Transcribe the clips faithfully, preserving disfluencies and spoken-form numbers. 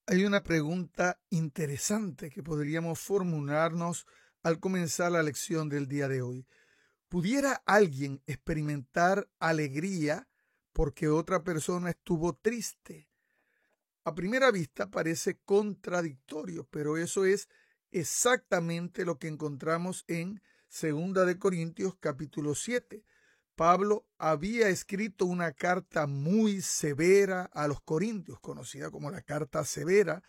Hay una pregunta interesante que podríamos formularnos al comenzar la lección del día de hoy. ¿Pudiera alguien experimentar alegría porque otra persona estuvo triste? A primera vista parece contradictorio, pero eso es exactamente lo que encontramos en Segunda de Corintios capítulo siete. Pablo había escrito una carta muy severa a los corintios, conocida como la carta severa.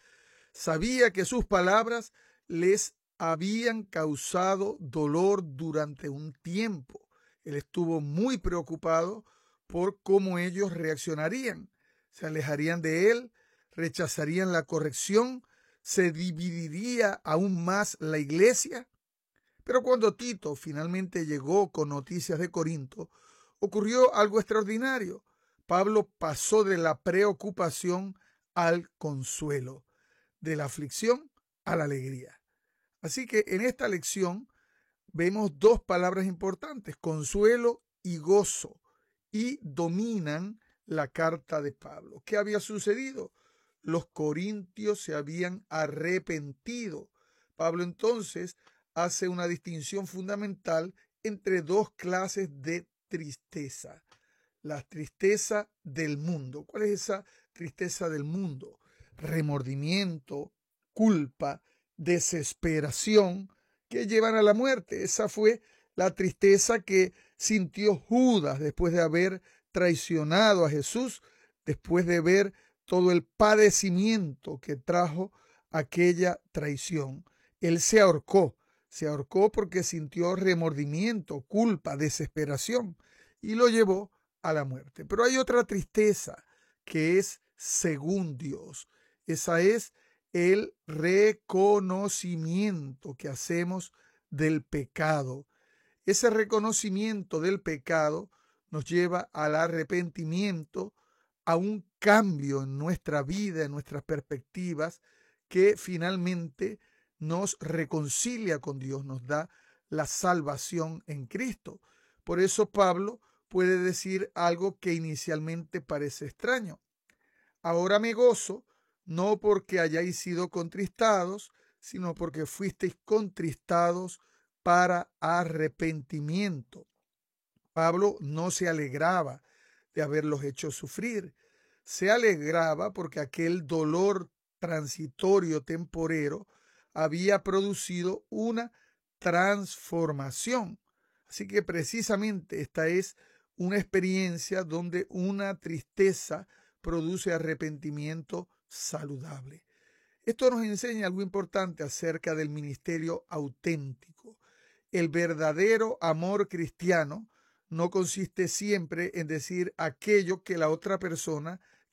Sabía que sus palabras les habían causado dolor durante un tiempo. Él estuvo muy preocupado por cómo ellos reaccionarían. Se alejarían de él, rechazarían la corrección, se dividiría aún más la iglesia. Pero cuando Tito finalmente llegó con noticias de Corinto, ocurrió algo extraordinario. Pablo pasó de la preocupación al consuelo, de la aflicción a la alegría. Así que en esta lección vemos dos palabras importantes, consuelo y gozo, y dominan la carta de Pablo. ¿Qué había sucedido? Los corintios se habían arrepentido. Pablo entonces hace una distinción fundamental entre dos clases de tristeza. La tristeza del mundo. ¿Cuál es esa tristeza del mundo? Remordimiento, culpa, desesperación que llevan a la muerte. Esa fue la tristeza que sintió Judas después de haber traicionado a Jesús, después de ver todo el padecimiento que trajo aquella traición. Él se ahorcó, se ahorcó porque sintió remordimiento, culpa, desesperación y lo llevó a la muerte. Pero hay otra tristeza que es según Dios. Esa es el reconocimiento que hacemos del pecado. Ese reconocimiento del pecado nos lleva al arrepentimiento, a un cambio en nuestra vida, en nuestras perspectivas, que finalmente nos reconcilia con Dios, nos da la salvación en Cristo. Por eso Pablo puede decir algo que inicialmente parece extraño. Ahora me gozo, no porque hayáis sido contristados, sino porque fuisteis contristados para arrepentimiento. Pablo no se alegraba de haberlos hecho sufrir, se alegraba porque aquel dolor transitorio, temporero, había producido una transformación. Así que precisamente esta es una experiencia donde una tristeza produce arrepentimiento saludable. Esto nos enseña algo importante acerca del ministerio auténtico. El verdadero amor cristiano no consiste siempre en decir aquello que la otra persona